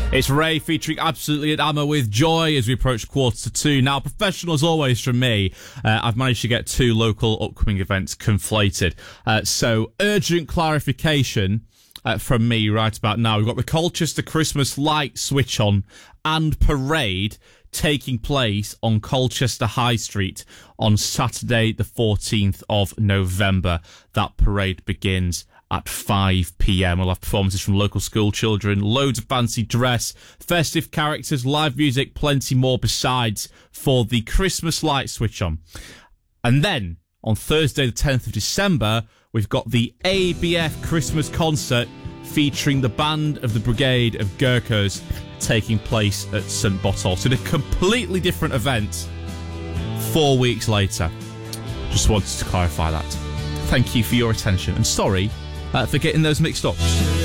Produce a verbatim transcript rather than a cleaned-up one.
It's Ray featuring Absolutely at Amma with Joy as we approach quarter to two. Now, professional as always from me, uh, I've managed to get two local upcoming events conflated. Uh, so, urgent clarification uh, from me right about now. We've got the Colchester Christmas Light Switch On and Parade taking place on Colchester High Street on Saturday the fourteenth of November. That parade begins at five p.m. We'll have performances from local school children, loads of fancy dress, festive characters, live music, plenty more besides for the Christmas Light Switch On. And then, on Thursday the tenth of December, we've got the A B F Christmas Concert featuring the Band of the Brigade of Gurkhas taking place at St Botolph. So, a completely different event four weeks later. Just wanted to clarify that. Thank you for your attention, and sorry Uh, for getting those mixed up.